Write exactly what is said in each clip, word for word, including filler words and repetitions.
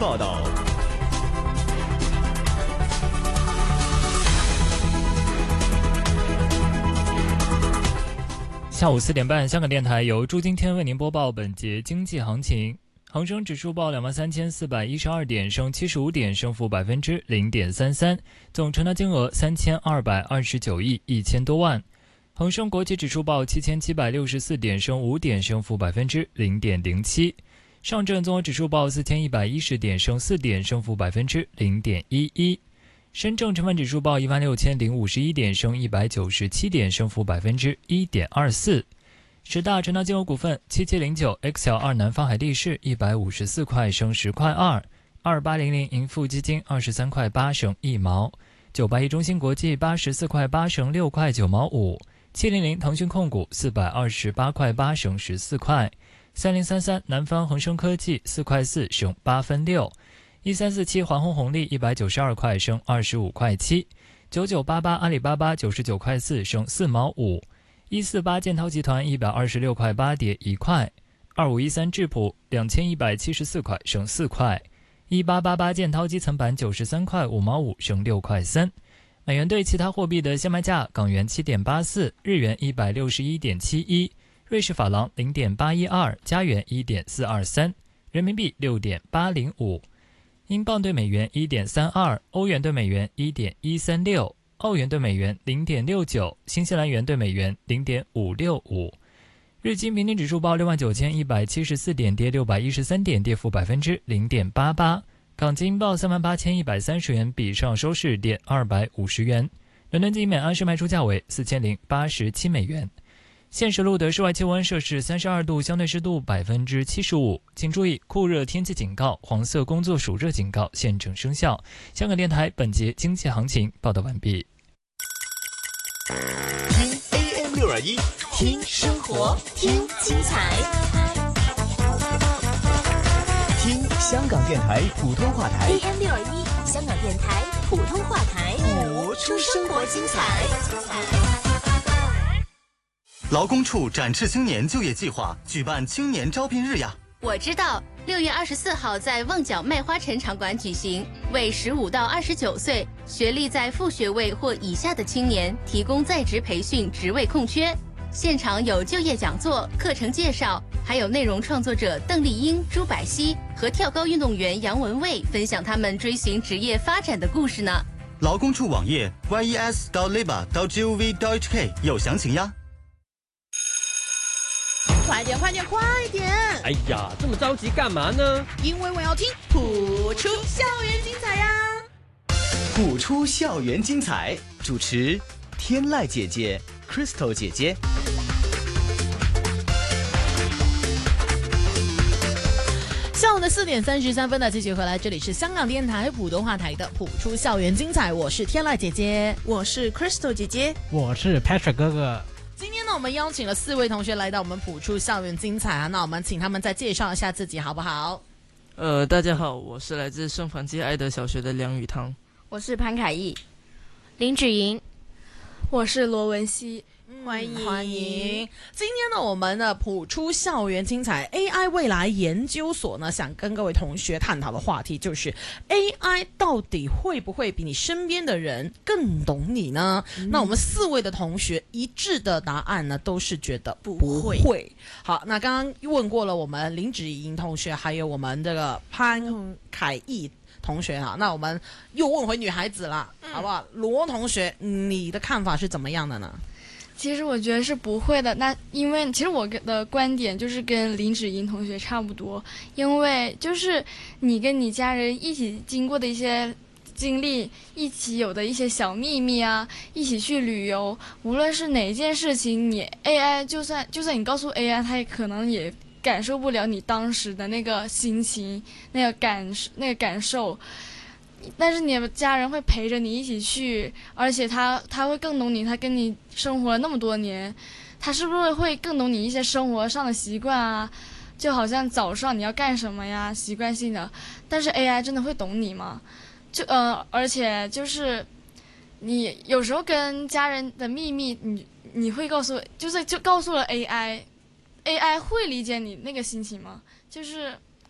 报道。 下午四点半，香港电台由朱金天为您播报本节经济行情。恒生指数报两万三千四百一十二点，升七十五点，升幅百分之零点三三，总成交金额三千二百二十九亿一千多万。恒生国际指数报七千七百六十四点，升五点，升幅百分之零点零七。上证综合指数报四千一百一十点，升四点，升幅百分之零点一一。深证成分指数报一万六千零五十一点，升一百九十七点，升幅百分之一点二四。十大成交金额股份：七七零九 X L 二南方海力士一百五十四块，升十块二；二八零零盈富基金二十三块八，升一毛；九八一中芯国际八十四块八，升六块九毛五；七零零腾讯控股四百二十八块八，升十四块；三零三三南方恒生科技四块四，升八分六。一三四七环宏红利一百九十二块，升二十五块七；九九八八阿里巴巴九十九块四，升四毛五；一四八建滔集团一百二十六块八，跌一块；二五一三智普两千一百七十四块，升四块；一八八八建滔基层板九十三块五毛五，升六块三。美元对其他货币的现卖价：港元七点八四，日元一百六十一点七一，瑞士法郎零点八一二，加元一点四二三，人民币六点八零五。英镑对美元 一点三二， 欧元对美元 一点一三六， 澳元对美元 零点六九， 新西兰元对美元 零点五六五。日经平均指数报六万九千一百七十四点，跌六百一十三点，跌幅百分之零点八八。港金报三万八千一百三十元，比上收市跌二百五十元。伦敦金每安士卖出价为四千零八十七美元。现时录得室外气温摄氏三十二度，相对湿度百分之七十五。请注意酷热天气警告、黄色工作暑热警告现正生效。香港电台本节经济行情报道完毕。 听 A M 六二一，听生活，听精彩，听香港电台普通话台 A M 六二一，香港电台普通话台， 播出生活精彩。 劳工处展翅青年就业计划举办青年招聘日呀！ 我知道，六月二十四号在旺角麦花臣场馆举行，为十五到二十九岁、学历在副学位或以下的青年提供在职培训，职位空缺。现场有就业讲座、课程介绍，还有内容创作者邓丽英、朱百熙和跳高运动员杨文蔚分享他们追寻职业发展的故事呢。 劳工处网页 y e s dot labour dot gov dot h k 有详情呀。 快点快点快点！ 哎呀，这么着急干嘛呢？ 因为我要听普出校园精彩呀！ 普出校园精彩，主持天籁姐姐、Crystal 姐姐。 下午的四点三十三分的继续回来，这里是香港电台普通话台的普出校园精彩，我是天籁姐姐， 我是 Crystal 姐姐， 我是 Patrick 哥哥。 今天呢，我们邀请了四位同学来到我们普出校园精彩啊，那我们请他们再介绍一下自己好不好？ 呃，大家好，我是来自圣凡街爱德小学的梁宇堂。 我是潘凯义。 林芷莹， 我是罗文熙。欢迎欢迎！今天呢，我们的普出校园精彩 A I 未来研究所呢，想跟各位同学探讨的话题就是 A I 到底会不会比你身边的人更懂你呢？嗯、那我们四位的同学一致的答案呢，都是觉得不会。不会好，那刚刚问过了我们林芷莹同学，还有我们这个潘凯义同学哈，那我们又问回女孩子啦，嗯、好不好？罗同学，你的看法是怎么样的呢？ 其实我觉得是不会的，那因为其实我的观点就是跟林芷莹同学差不多，因为就是你跟你家人一起经过的一些经历，一起有的一些小秘密啊，一起去旅游，无论是哪件事情，你 A I 就算就算你告诉 A I， 它也可能也感受不了你当时的那个心情、那个感那个感受。但是你的家人会陪着你一起去，而且他他会更懂你，他跟你生活了那么多年，他是不是会更懂你一些生活上的习惯啊？就好像早上你要干什么呀，习惯性的。但是 A I 真的会懂你吗？就呃，而且就是你有时候跟家人的秘密，你你会告诉，就是就告诉了 A I，A I 会理解你那个心情吗？就是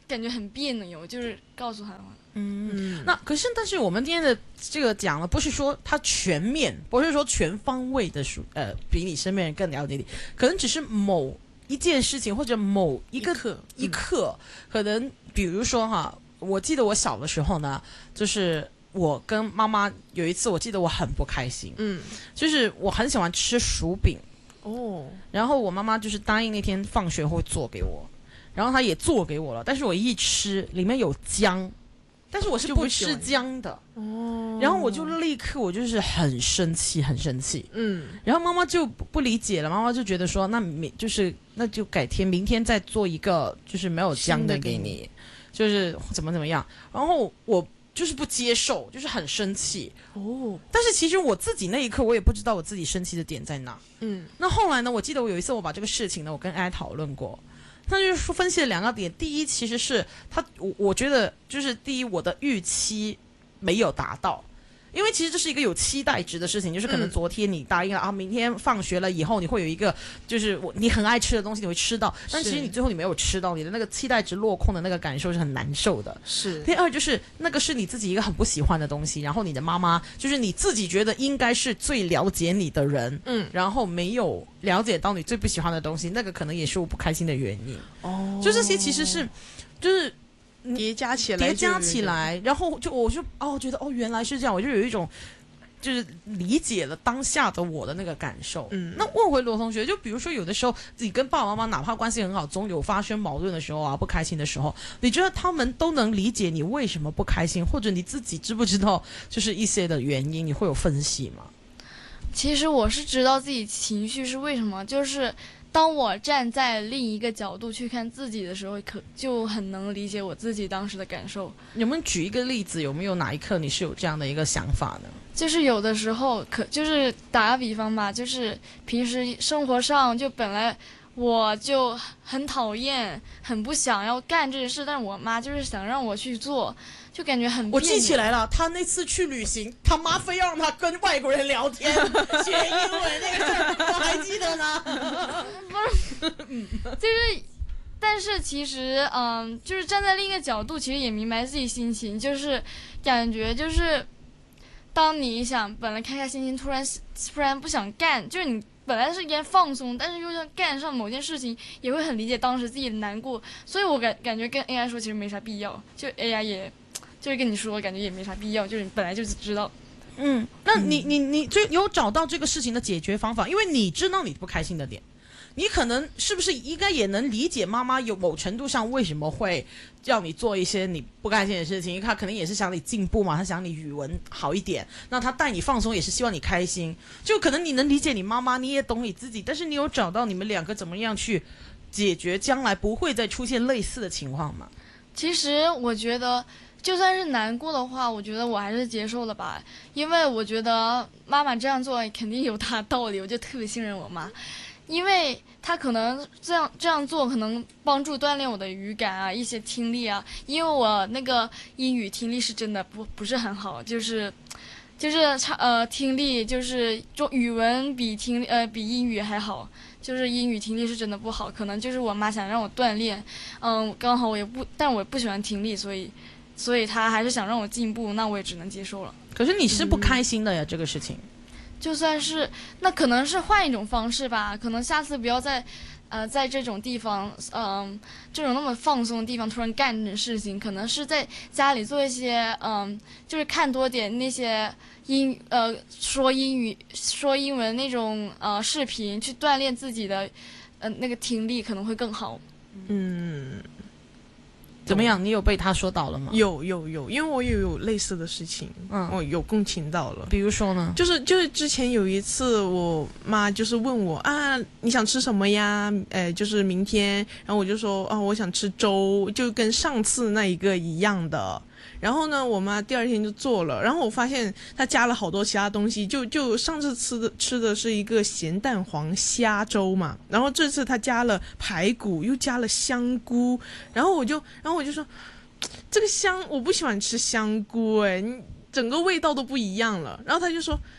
感觉很别扭，就是告诉他的话。 嗯，那可是，但是我们今天的这个讲了，不是说他全面，不是说全方位的属呃，比你身边人更了解你，可能只是某一件事情或者某一个一刻一刻，嗯、可能比如说哈，我记得我小的时候呢，就是我跟妈妈有一次，我记得我很不开心，嗯，就是我很喜欢吃薯饼哦，然后我妈妈就是答应那天放学会做给我，然后她也做给我了，但是我一吃里面有姜。但是我是不吃姜的哦，然后我就立刻我就是很生气，很生气，嗯，然后妈妈就不理解了，妈妈就觉得说，那明就是那就改天明天再做一个就是没有姜的给你，就是怎么怎么样，然后我就是不接受，就是很生气哦。但是其实我自己那一刻我也不知道我自己生气的点在哪，嗯，那后来呢，我记得我有一次我把这个事情呢，我跟 A I 讨论过。那就是说分析了两个点，第一其实是他，我我觉得就是第一，我的预期没有达到，因为其实这是一个有期待值的事情，就是可能昨天你答应了、嗯、啊，明天放学了以后你会有一个就是我你很爱吃的东西你会吃到，但其实你最后你没有吃到，你的那个期待值落空的那个感受是很难受的。是。第二就是那个是你自己一个很不喜欢的东西，然后你的妈妈就是你自己觉得应该是最了解你的人，嗯，然后没有了解到你最不喜欢的东西，那个可能也是我不开心的原因。哦，就这些其实是就是叠加起来， 叠加起来，然后就我就哦觉得哦原来是这样，我就有一种就是理解了当下的我的那个感受。嗯，那问回罗同学，就比如说有的时候自己跟爸爸妈妈哪怕关系很好，总有发生矛盾的时候啊，不开心的时候，你觉得他们都能理解你为什么不开心，或者你自己知不知道就是一些的原因，你会有分析吗？ 其实我是知道自己情绪是为什么，就是当我站在另一个角度去看自己的时候，可就很能理解我自己当时的感受。 有没有举一个例子？有没有哪一刻你是有这样的一个想法呢？ 就是有的时候可就是打个比方吧，就是平时生活上就本来我就很讨厌很不想要干这件事，但是我妈就是想让我去做，就感觉很别扭。 我记起来了，他那次去旅行，他妈非要让他跟外国人聊天学英文那个事儿，我还记得呢。 不是，就是但是其实嗯，就是站在另一个角度其实也明白自己心情，就是感觉就是当你想本来开开心心突然突然不想干，就是你本来是应该放松，但是又想干上某件事情，也会很理解当时自己的难过，所以我感感觉跟 A I 说其实没啥必要，就 A I 也就是跟你说感觉也没啥必要，就是你本来就知道。 嗯，那你你你就有找到这个事情的解决方法，因为你知道你不开心的点，你可能是不是应该也能理解妈妈有某程度上为什么会叫你做一些你不开心的事情，因为她可能也是想你进步嘛，她想你语文好一点，那她带你放松也是希望你开心，就可能你能理解你妈妈，你也懂你自己，但是你有找到你们两个怎么样去解决将来不会再出现类似的情况吗？ 其实我觉得就算是难过的话，我觉得我还是接受了吧，因为我觉得妈妈这样做肯定有她的道理，我就特别信任我妈，因为她可能这样这样做可能帮助锻炼我的语感啊，一些听力啊，因为我那个英语听力是真的不不是很好，就是就是差呃听力就是中语文比听呃比英语还好，就是英语听力是真的不好，可能就是我妈想让我锻炼，嗯，刚好我也不，但我也不喜欢听力，所以所以她还是想让我进步，那我也只能接受了。 可是你是不开心的呀，嗯、这个事情。 就算是那可能是换一种方式吧，可能下次不要在，呃，在这种地方，嗯、呃，这种那么放松的地方突然干这种事情，可能是在家里做一些，嗯、呃，就是看多点那些英，呃，说英语、说英文那种呃视频，去锻炼自己的，呃，那个听力可能会更好。 嗯。 怎么样？你有被他说到了吗？ 有有有，因为我也有类似的事情，嗯，我有共情到了。 比如说呢？ 就是就是之前有一次，我妈就是问我啊，你想吃什么呀？呃，就是明天，然后我就说啊，我想吃粥，就跟上次那一个一样的。然后呢，我妈第二天就做了，然后我发现她加了好多其他东西，就就上次吃的吃的是一个咸蛋黄虾粥嘛，然后这次她加了排骨，又加了香菇，然后我就然后我就说，这个香我不喜欢吃香菇，哎，整个味道都不一样了。然后她就说，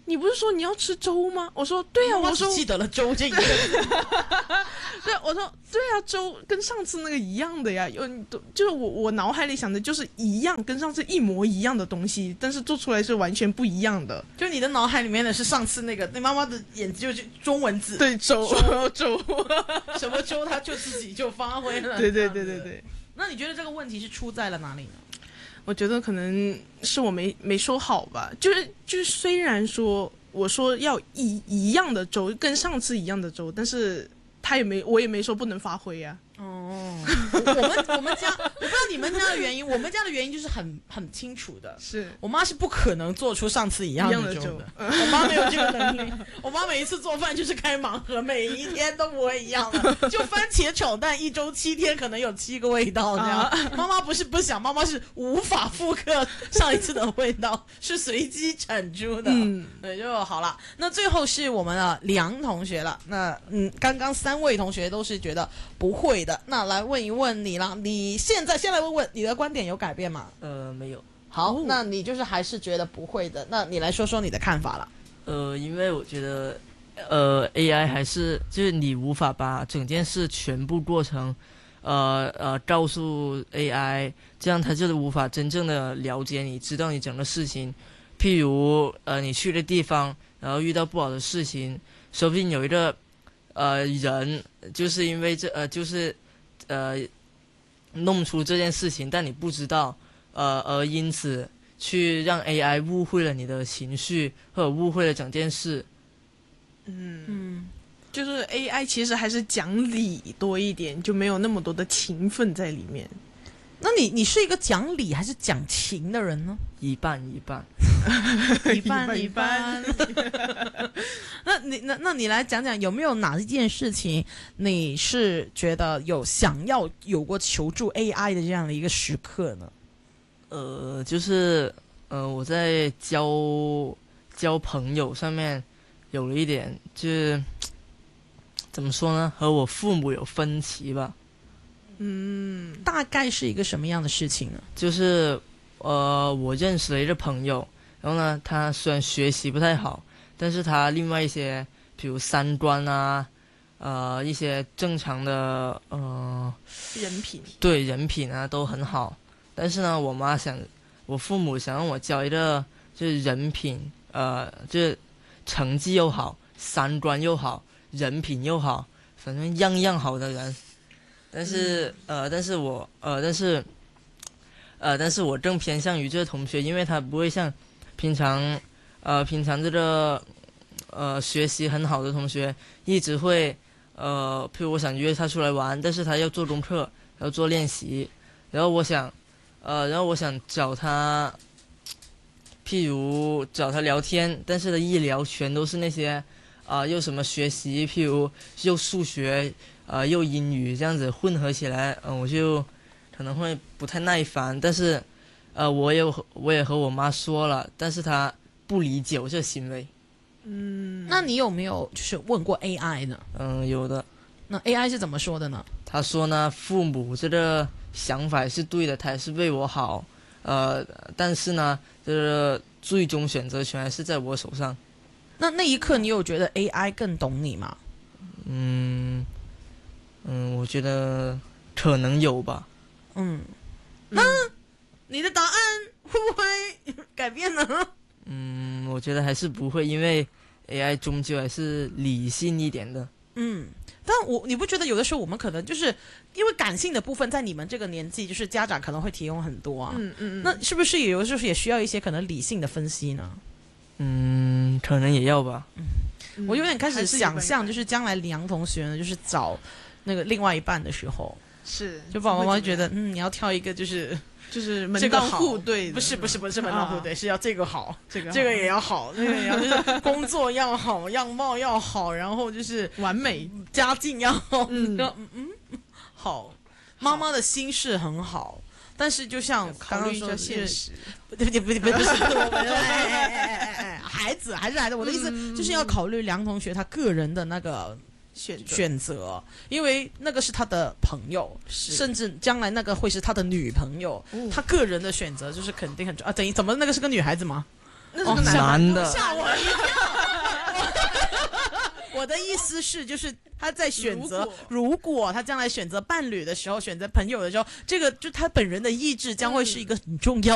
你不是说你要吃粥吗？我说对啊，我说记得了粥这一个对，我说对啊，粥跟上次那个一样的呀，有就是我我脑海里想的就是一样，跟上次一模一样的东西，但是做出来是完全不一样的。 就你的脑海里面的是上次那个，你妈妈的眼睛就是中文字， 对粥粥什么粥，她就自己就发挥了。 对对对对对。 那你觉得这个问题是出在了哪里呢？ 我觉得可能是我没没说好吧，就是就是虽然说我说要一一样的粥，跟上次一样的粥，但是他也没我也没说不能发挥呀、 啊。哦，我们我们家我不知道你们家的原因，我们家的原因就是很很清楚的， 是我妈是不可能做出上次一样的粥的， 嗯、 我妈没有这个能力。我妈每一次做饭就是开盲盒，每一天都不会一样的。就番茄炒蛋一周七天可能有七个味道这样。啊、妈妈不是不想，妈妈是无法复刻上一次的味道，是随机产出的。嗯，对，就好了。那最后是我们的梁同学了。那嗯，刚刚三位同学都是觉得不会的，那来问一问你啦，你现在先来问问你的观点有改变吗？ 呃，没有。 好，哦、那你就是还是觉得不会的，那你来说说你的看法了。 呃，因为我觉得，呃 ，A I 还是就是你无法把整件事全部过程，呃呃，告诉 A I， 这样它就是无法真正的了解你，知道你整个事情。譬如，呃，你去的地方，然后遇到不好的事情，说不定有一个，呃，人就是因为这，呃，就是，呃。弄出这件事情，但你不知道，呃，而因此去让 A I 误会了你的情绪，或者误会了整件事。 嗯嗯，就是 A I 其实还是讲理多一点，就没有那么多的情分在里面。 那你你是一个讲理还是讲情的人呢？ 一半一半， 一半一半。那你那那你来讲讲，有没有哪一件事情你是觉得有想要有过求助 A I 的这样的一个时刻呢？ 呃，就是呃，我在交交朋友上面有了一点，就是怎么说呢，和我父母有分歧吧。 嗯，大概是一个什么样的事情呢？ 就是呃，我认识了一个朋友，然后呢，他虽然学习不太好，但是他另外一些，比如三观啊，呃，一些正常的呃人品， 对人品啊都很好。但是呢，我妈想，我父母想让我教一个就是人品，呃，就是成绩又好，三观又好，人品又好，反正样样好的人。但是、嗯、呃，但是我呃，但是呃，但是我更偏向于这个同学，因为他不会像平常呃平常这个呃学习很好的同学一直会呃，譬如我想约他出来玩，但是他要做功课，要做练习，然后我想呃，然后我想找他，譬如找他聊天，但是他一聊全都是那些啊、呃，又什么学习，譬如又数学。呃，又英语这样子混合起来，嗯、呃，我就可能会不太耐烦。但是，呃，我也我也和我妈说了，但是她不理解我这行为。 嗯，那你有没有就是问过 A I 呢？ 嗯，有的。 那 A I 是怎么说的呢？ 他说呢，父母这个想法是对的，他也是为我好，呃，但是呢，这个最终选择权还是在我手上。 那那一刻，你有觉得 A I 更懂你吗？ 嗯。嗯，我觉得可能有吧。 嗯，那、嗯、你的答案会不会改变呢？ 嗯，我觉得还是不会，因为 A I 终究还是理性一点的。 嗯，但我你不觉得有的时候我们可能就是因为感性的部分在你们这个年纪，就是家长可能会提供很多啊。嗯嗯，那是不是有的时候也需要一些可能理性的分析呢？ 嗯，可能也要吧。 嗯，我有点开始想象，就是将来梁同学呢，就是找。那个另外一半的时候， 是就爸爸妈妈觉得，嗯，你要挑一个就是就是门当户对， 不是不是不是门当户对，是要这个好， 这个这个也要好，那个也要就是工作要好，样貌要好，然后就是完美， 家境要好，嗯嗯嗯，好，妈妈的心事很好，但是就像刚刚说， 现实， 不对不对不对不是我们孩子还是孩子，我的意思就是要考虑梁同学他个人的那个。选择, 选择，因为那个是他的朋友，甚至将来那个会是他的女朋友，哦、他个人的选择就是肯定很重啊。等于怎么那个是个女孩子吗？ 那是个男的， 吓我一跳。 我的意思是，就是他在选择，如果他将来选择伴侣的时候，选择朋友的时候，这个就他本人的意志将会是一个很重要